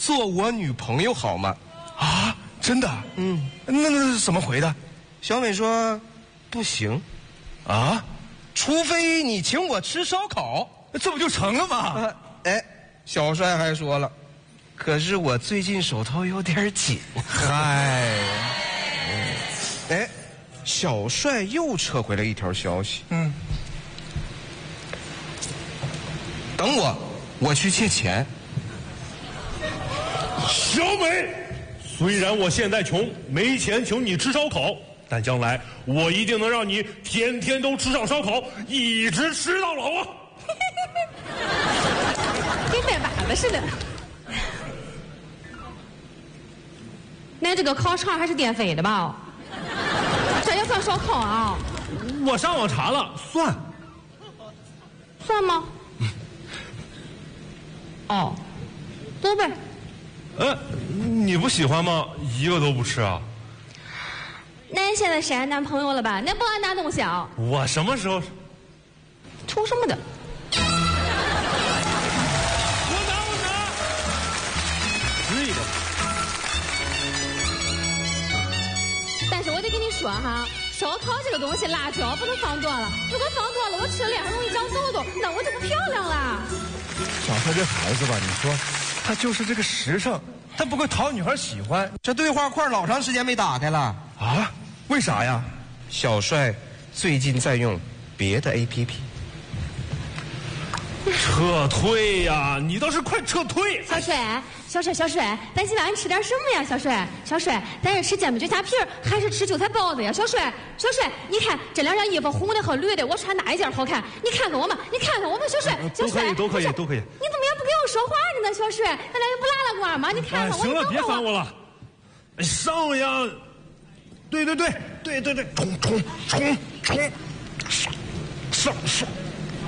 做我女朋友好吗？ 啊，真的？ 嗯， 那怎么回的？ 小美说，不行， 啊， 除非你请我吃烧烤， 这不就成了吗？ 哎，小帅还说了，可是我最近手头有点紧。 嗨， 哎，小帅又撤回了一条消息。等我去借钱。 小美，虽然我现在穷，没钱请你吃烧烤，但将来我一定能让你天天都吃上烧烤，一直吃到老啊！ 跟带娃子似的。那这个烤肠还是电费的吧？这也算烧烤啊？ 我上网查了， 算吗？哦，走呗。 你不喜欢吗？一个都不吃啊？ 那你现在是俺男朋友了吧？那不俺拿东西啊？ 我什么时候？ 图什么的？ 我拿！吃一个。 但是我得跟你说哈，烧烤这个东西，辣椒不能放多了。如果放多了，我吃脸上容易长痘痘，那我就不漂亮了。 小帅这孩子吧，你说他就是这个实诚，他不会讨女孩喜欢。 这对话框老长时间没打开了啊？为啥呀？ 小帅最近在用别的 APP。 撤退呀！你倒是快撤退！ 小帅，咱今晚吃点什么呀？小帅，咱是吃煎饼卷虾皮还是吃韭菜包子呀？小帅，你看这两件衣服，红的和绿的，我穿哪一件好看？你看看我们，小帅， 都可以。 你怎么也不跟我说话呢？小帅，咱俩又不拉拉呱吗？你看看我， 行了，别烦我了。上呀！对，冲！上！